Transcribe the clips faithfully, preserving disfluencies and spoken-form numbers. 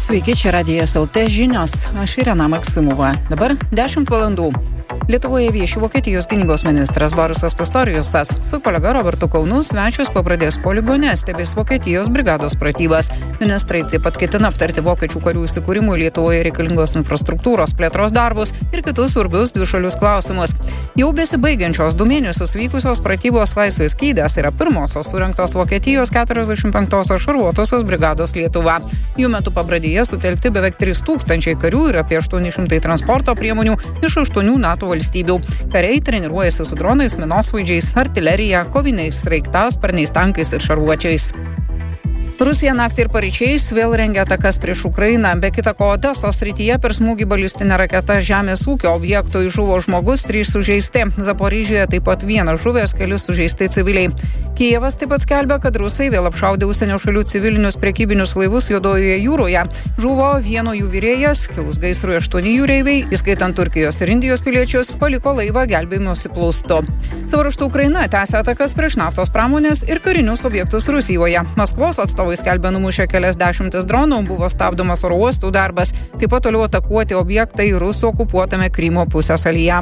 Sveiki, čia Radijas L T žinios. Aš Irena Maksimova. Dabar dešimt valandų. Lietuvoje vieši Vokietijos gynybos ministras Borisas Pistoriusas su kolega Robertu Kaunu svečias pabradės poligone stebės Vokietijos brigados pratybas. Ministrai taip pat ketina aptarti vokiečių karių įsikūrimui Lietuvoje reikalingos infrastruktūros plėtros darbus ir kitus svarbius dvišalius klausimus. Jau besibaigiančios du mėnesius vykusios pratybos Laisvės skydės yra pirmosios surengtos Vokietijos keturiasdešimt penktosios šarvuotosios brigados Lietuva. Jų metu pabradėje sutelkti beveik trys tūkstančiai karių ir apie aštuoni šimtai transporto priemonių iš aštuonių NATO valstybių. Kariai treniruojasi su dronais, minosvaidžiais, artilerija, koviniais sraigtasparniais, tankais ir šarvuočiais. Rusija naktį ir paryčiais vėl rengia atakas prieš Ukrainą. Be kita ko, Odesos srityje per smūgį balistinę raketą žemės ūkio objektui žuvo žmogus, trys sužeisti. Zaporižėje taip pat vienas žuvęs, keli sužeisti civiliai. Kijevas taip pat skelbia, kad rusai vėl apšaudė užsienio šalių civilinius prekybinius laivus Juodojoje jūroje. Žuvo vieno jų virėjas, kilus gaisrui aštuoni jūreiviai, įskaitant Turkijos ir Indijos piliečius, paliko laivą gelbėjimosi plaustu. Savo ruožtu Ukraina tęsia atakas prieš naftos pramonės ir karinius objektus Rusijoje. Maskvos atstovai skelbia numušę kelias dešimtis dronų, buvo stabdomas oro uostų darbas, taip pat toliau atakuoti objektai rusų okupuotame Krymo pusiasalyje.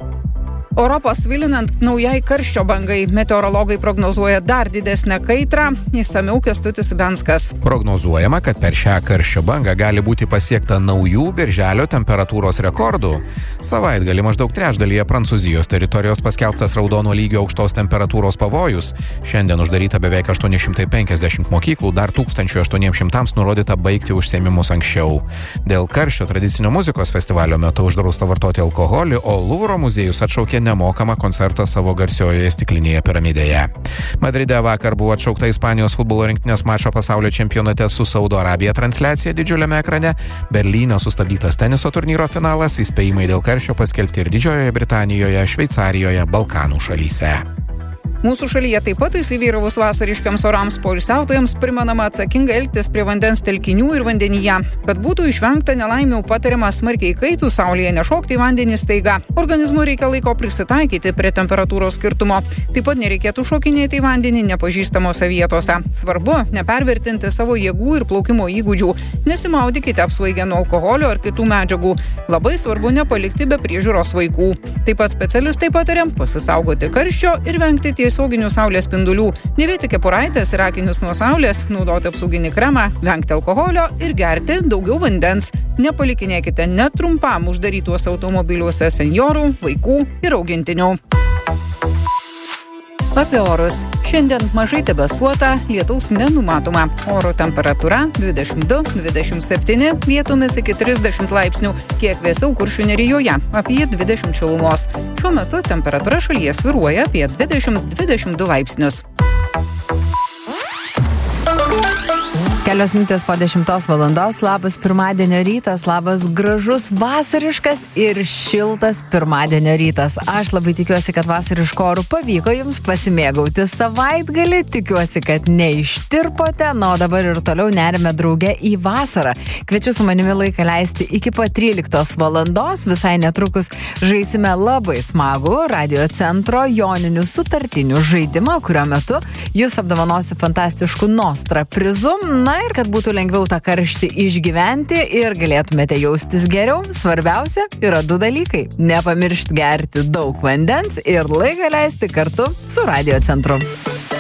Europos svilinant naujai karščio bangai, meteorologai prognozuoja dar didesnę kaitrą. Išsamiau Kęstutis Benskas. Prognozuojama, kad per šią karščio bangą gali būti pasiekta naujų birželio temperatūros rekordų. Savaitgalį maždaug trečdalyje Prancūzijos teritorijos paskelbtas raudono lygio aukštos temperatūros pavojus. Šiandien uždaryta beveik aštuoni šimtai penkiasdešimt mokyklų, dar tūkstantis aštuoni šimtai nurodyta baigti užsiėmimus anksčiau. Dėl karščio tradicinio muzikos festivalio metu uždrausta vartoti alkoholį, o Luvro muziejus atšaukė nemokamą koncertą savo garsiojoje stiklinėje piramidėje. Madride vakar buvo atšaukta Ispanijos futbolo rinktinės mačo pasaulio čempionate su Saudo Arabija transliacija didžiuliame ekrane. Berlyne sustabdytas teniso turnyro finalas, įspėjimai dėl karščio paskelbti ir Didžiojoje Britanijoje, Šveicarijoje, Balkanų šalyse. Mūsų šalyje taip pat įsivyravus vasariškiams orams poilsiautojams primenama atsakingai elgtis prie vandens telkinių ir vandenyje. Kad būtų išvengta nelaimių, patariama smarkiai kaitų saulėje nešokti į vandenį staiga. Organizmui reikia laiko prisitaikyti prie temperatūros skirtumo. Taip pat nereikėtų šokinėti į vandenį nepažįstamose vietose. Svarbu nepervertinti savo jėgų ir plaukimo įgūdžių. Nesimaudykite apsvaigę nuo alkoholio ar kitų medžiagų. Labai svarbu nepalikti be priežiūros vaikų. Taip pat specialistai pataria pasisaugoti karščio ir vengti tiesioginių saulės spindulių. Nevėti kepuraitės ir akinius nuo saulės, naudoti apsauginį kremą, vengti alkoholio ir gerti daugiau vandens. Nepalikinėkite net trumpam uždarytuose automobiliuose senjorų, vaikų ir augintinių. Apie orus. Šiandien mažai debesuota, lietaus nenumatoma. Oro temperatūra dvidešimt du dvidešimt septyni, vietomis iki trisdešimt laipsnių, kiek vėsiau Kuršių nerijoje, apie dvidešimt šilumos. Šiuo metu temperatūra šalyje svyruoja apie dvidešimt dvidešimt du laipsnius. Kelios minutės po dešimtos valandos, labas pirmadienio rytas, labas gražus, vasariškas ir šiltas pirmadienio rytas. Aš labai tikiuosi, kad vasariško orų pavyko jums pasimėgauti savaitgalį, tikiuosi, kad neištirpote, na, o dabar ir toliau nerime drauge į vasarą. Kviečiu su manimi laiką leisti iki pat tryliktos valandos, visai netrukus žaisime labai smagų Radio Centro joninių sutartinių žaidimą, kurio metu jūs apdovanosi fantastiškų Nostra prizu. Na ir kad būtų lengviau tą karštį išgyventi ir galėtumėte jaustis geriau, svarbiausia yra du dalykai. Nepamiršti gerti daug vandens ir laiką leisti kartu su Radio Centru.